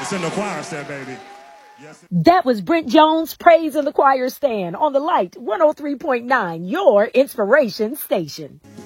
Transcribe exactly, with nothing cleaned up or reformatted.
Yes, in the choir stand, baby. Yes. That was Brent Jones, Praise in the Choir Stand on the Light one oh three point nine, your inspiration station.